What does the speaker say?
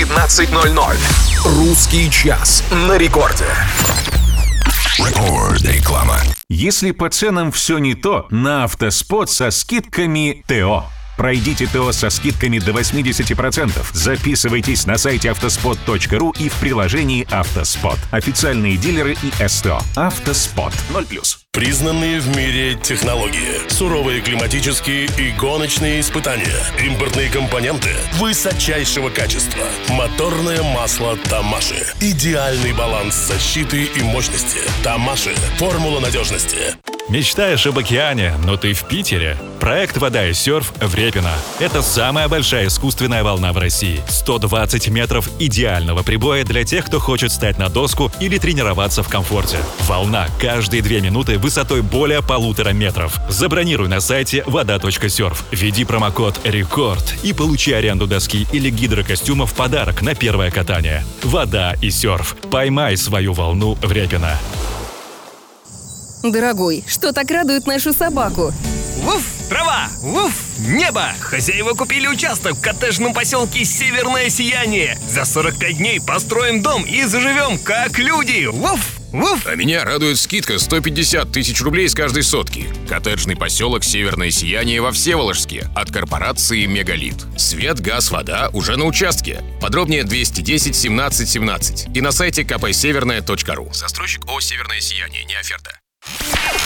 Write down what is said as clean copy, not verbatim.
19:00. Русский час на рекорде. Реклама. Если по ценам все не то, на Автоспот со скидками ТО. Пройдите ТО со скидками до 80%. Записывайтесь на сайте автоспот.ру и в приложении «Автоспот». Официальные дилеры и СТО. «Автоспот» 0+. Признанные в мире технологии, суровые климатические и гоночные испытания, импортные компоненты высочайшего качества, моторное масло Тамаши, идеальный баланс защиты и мощности. Тамаши – формула надежности. Мечтаешь об океане, но ты в Питере? Проект «Вода и серф» в Репино. Это самая большая искусственная волна в России. 120 метров идеального прибоя для тех, кто хочет встать на доску или тренироваться в комфорте. Волна каждые 2 минуты высотой более 1,5 метров. Забронируй на сайте вода.серф. Введи промокод «Рекорд» и получи аренду доски или гидрокостюма в подарок на первое катание. «Вода и серф». Поймай свою волну в Репино. Дорогой, что так радует нашу собаку? Вуф, трава! Вуф, небо! Хозяева купили участок в коттеджном поселке Северное Сияние. За 45 дней построим дом и заживем как люди. Вуф! Вуф! А меня радует скидка 150 тысяч рублей с каждой сотки. Коттеджный поселок Северное Сияние во Всеволожске от корпорации «Мегалит». Свет, газ, вода уже на участке. Подробнее 210 17 17 и на сайте kpseverная.ru. Застройщик ООО «Северное Сияние», не оферта.